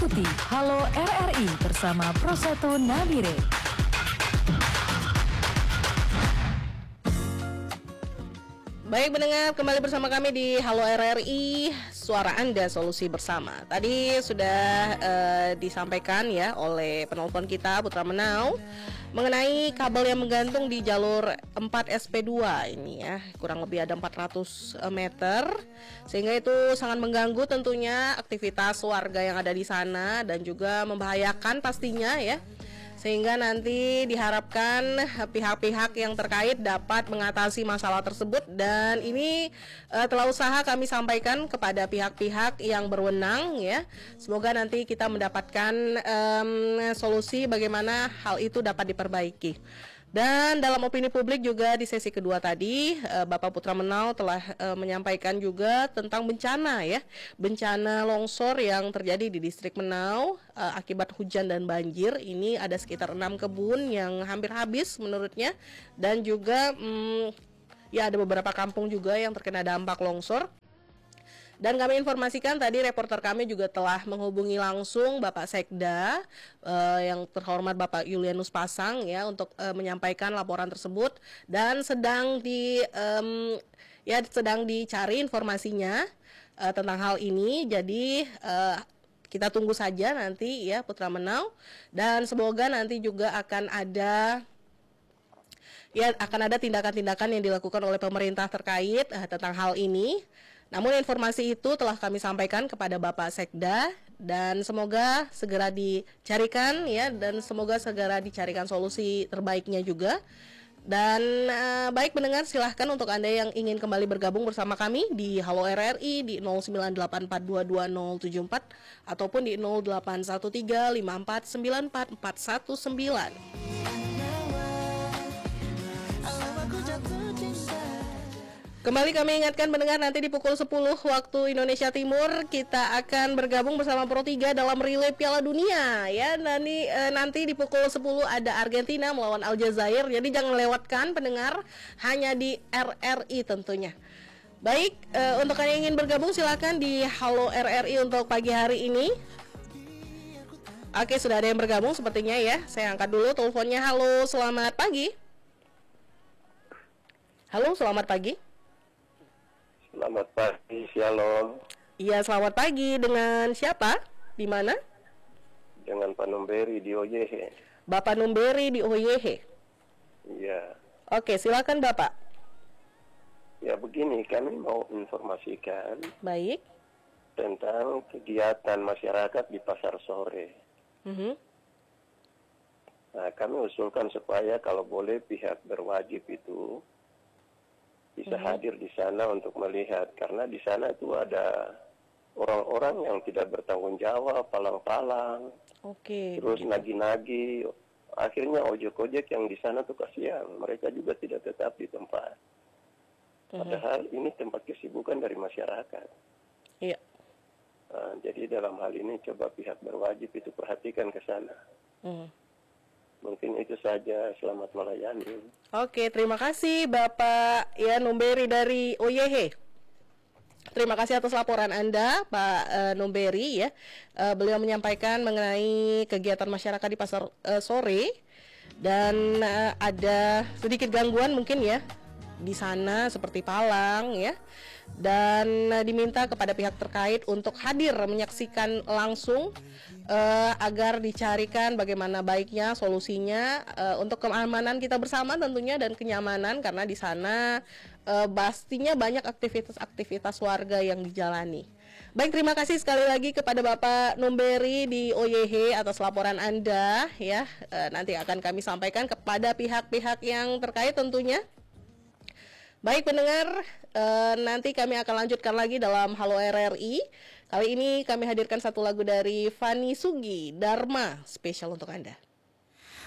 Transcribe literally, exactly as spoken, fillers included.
Ikuti Halo R R I bersama Proseto Nabire. Baik pendengar, kembali bersama kami di Halo R R I, suara Anda solusi bersama. Tadi sudah uh, disampaikan ya oleh penelpon kita Putra Menau mengenai kabel yang menggantung di jalur empat S P dua ini ya, kurang lebih ada empat ratus meter, sehingga itu sangat mengganggu tentunya aktivitas warga yang ada di sana dan juga membahayakan pastinya ya. Sehingga nanti diharapkan pihak-pihak yang terkait dapat mengatasi masalah tersebut. Dan ini uh, telah usaha kami sampaikan kepada pihak-pihak yang berwenang ya. Semoga nanti kita mendapatkan um, solusi bagaimana hal itu dapat diperbaiki. Dan dalam opini publik juga di sesi kedua tadi uh, Bapak Putra Menau telah uh, menyampaikan juga tentang bencana ya, bencana longsor yang terjadi di distrik Menau uh, akibat hujan dan banjir. Ini ada sekitar enam kebun yang hampir habis menurutnya, dan juga um, ya ada beberapa kampung juga yang terkena dampak longsor. Dan kami informasikan tadi reporter kami juga telah menghubungi langsung Bapak Sekda uh, yang terhormat Bapak Julianus Pasang ya untuk uh, menyampaikan laporan tersebut, dan sedang di um, ya sedang dicari informasinya uh, tentang hal ini. Jadi uh, kita tunggu saja nanti ya Putra Menau, dan semoga nanti juga akan ada ya akan ada tindakan-tindakan yang dilakukan oleh pemerintah terkait uh, tentang hal ini. Namun informasi itu telah kami sampaikan kepada Bapak Sekda, dan semoga segera dicarikan ya, dan semoga segera dicarikan solusi terbaiknya juga. Dan uh, baik pendengar, silahkan untuk Anda yang ingin kembali bergabung bersama kami di Halo R R I di nol sembilan delapan empat dua dua nol tujuh empat ataupun di nol delapan satu tiga lima empat sembilan empat empat satu sembilan. Kembali kami ingatkan pendengar, nanti di pukul sepuluh waktu Indonesia Timur kita akan bergabung bersama Pro tiga dalam relay Piala Dunia ya. Nanti e, nanti di pukul sepuluh ada Argentina melawan Aljazair. Jadi jangan lewatkan pendengar, hanya di R R I tentunya. Baik, e, untuk kalian yang ingin bergabung silakan di Halo R R I untuk pagi hari ini. Oke, sudah ada yang bergabung sepertinya ya. Saya angkat dulu teleponnya. Halo, selamat pagi. Halo, selamat pagi. Selamat pagi, Shalom. Iya, selamat pagi. Dengan siapa? Di mana? Dengan Pak Numberi di O Y H. Bapak Numberi di O Y H. Iya. Oke, silakan Bapak. Ya begini, kami mau informasikan Baik. tentang kegiatan masyarakat di pasar sore. Mm-hmm. Nah, kami usulkan supaya kalau boleh pihak berwajib itu bisa hmm. hadir di sana untuk melihat, karena di sana itu ada orang-orang yang tidak bertanggung jawab, palang-palang, okay, terus nagi-nagi. Akhirnya ojek-ojek yang di sana tuh kasihan, mereka juga tidak tetap di tempat. Hmm. Padahal ini tempat kesibukan dari masyarakat. Iya. Nah, jadi dalam hal ini coba pihak berwajib itu perhatikan ke sana. Hmm. Mungkin itu saja, selamat melayani. Oke, terima kasih Bapak ya Numberi dari O Y H. Terima kasih atas laporan Anda Pak uh, Numberi ya. Uh, beliau menyampaikan mengenai kegiatan masyarakat di pasar uh, sore, dan uh, ada sedikit gangguan mungkin ya di sana seperti palang ya. Dan uh, diminta kepada pihak terkait untuk hadir menyaksikan langsung uh, agar dicarikan bagaimana baiknya solusinya uh, untuk keamanan kita bersama tentunya, dan kenyamanan, karena di sana uh, pastinya banyak aktivitas-aktivitas warga yang dijalani. Baik, terima kasih sekali lagi kepada Bapak Numberi di O Y H atas laporan Anda ya. Uh, nanti akan kami sampaikan kepada pihak-pihak yang terkait tentunya. Baik pendengar, uh, nanti kami akan lanjutkan lagi dalam Halo R R I. Kali ini kami hadirkan satu lagu dari Fanny Sugi, Dharma, spesial untuk Anda.